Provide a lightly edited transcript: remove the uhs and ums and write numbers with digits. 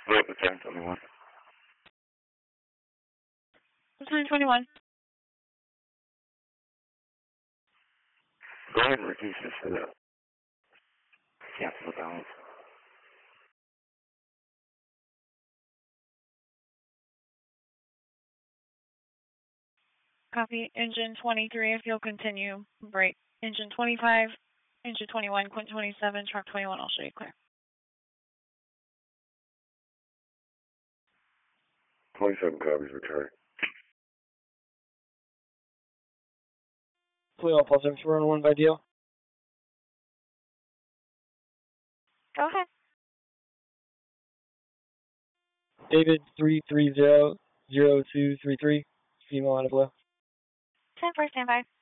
Flip with 1021. 1021. Go ahead and reduce this to the cancel the balance. Copy. Engine 23, if you'll continue. Break. Engine 25, engine 21, Quint 27, truck 21, I'll show you clear. 27 copies return. Fleet Alpha 401 by deal. Go ahead. David 3300233, female out of low. 10-4, standby.